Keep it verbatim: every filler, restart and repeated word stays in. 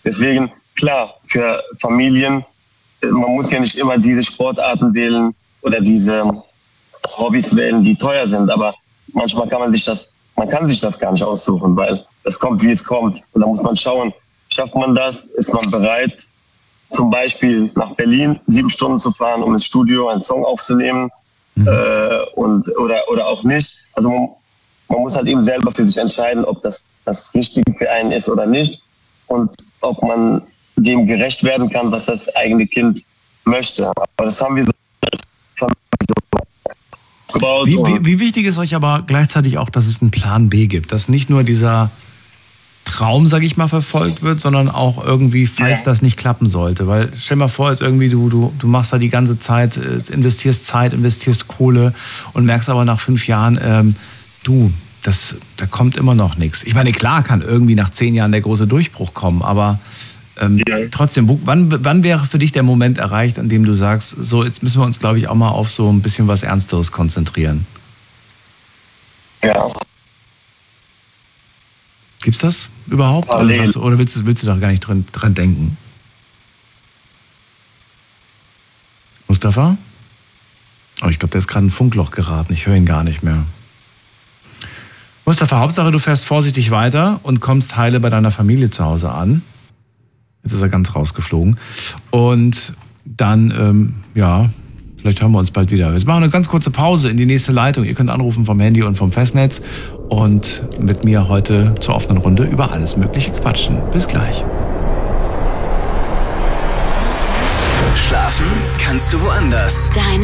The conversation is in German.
Deswegen, klar, für Familien, man muss ja nicht immer diese Sportarten wählen oder diese Hobbys wählen, die teuer sind, aber manchmal kann man sich das, man kann sich das gar nicht aussuchen, weil es kommt, wie es kommt. Und da muss man schauen, schafft man das, ist man bereit, zum Beispiel nach Berlin sieben Stunden zu fahren, um ins Studio einen Song aufzunehmen, mhm. äh, und, oder, oder auch nicht. Also man, man muss halt eben selber für sich entscheiden, ob das das Richtige für einen ist oder nicht und ob man dem gerecht werden kann, was das eigene Kind möchte. Aber das haben wir so gebaut. Wie, wie, wie wichtig ist euch aber gleichzeitig auch, dass es einen Plan B gibt, dass nicht nur dieser Traum, sag ich mal, verfolgt wird, sondern auch irgendwie, falls ja. das nicht klappen sollte. Weil stell dir mal vor, jetzt irgendwie du, du, du machst da die ganze Zeit, investierst Zeit, investierst Kohle und merkst aber nach fünf Jahren, ähm, du, das, da kommt immer noch nichts. Ich meine, klar kann irgendwie nach zehn Jahren der große Durchbruch kommen, aber ähm, ja. trotzdem, wo, wann, wann wäre für dich der Moment erreicht, an dem du sagst, so, jetzt müssen wir uns, glaube ich, auch mal auf so ein bisschen was Ernsteres konzentrieren? Ja. Gibt's das überhaupt? Oder, du, oder willst, du, willst du da gar nicht dran, dran denken? Mustafa? Oh, ich glaube, der ist gerade ein Funkloch geraten. Ich höre ihn gar nicht mehr. Mustafa, Hauptsache, du fährst vorsichtig weiter und kommst heile bei deiner Familie zu Hause an. Jetzt ist er ganz rausgeflogen. Und dann, ähm, ja, vielleicht hören wir uns bald wieder. Jetzt machen wir eine ganz kurze Pause in die nächste Leitung. Ihr könnt anrufen vom Handy und vom Festnetz und mit mir heute zur offenen Runde über alles Mögliche quatschen. Bis gleich. Schlafen kannst du woanders. Deine